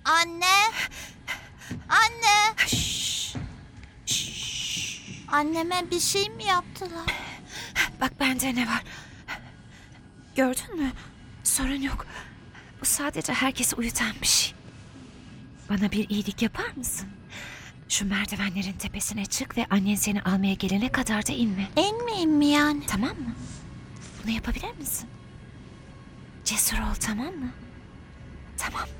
Anne! Anne! Şşş. Şşş. Anneme bir şey mi yaptılar? Bak bende ne var. Gördün mü? Sorun yok. Bu sadece herkesi uyutan bir şey. Bana bir iyilik yapar mısın? Şu merdivenlerin tepesine çık ve annen seni almaya gelene kadar da inme. İnmeyeyim mi yani? Tamam mı? Bunu yapabilir misin? Cesur ol, tamam mı? Tamam.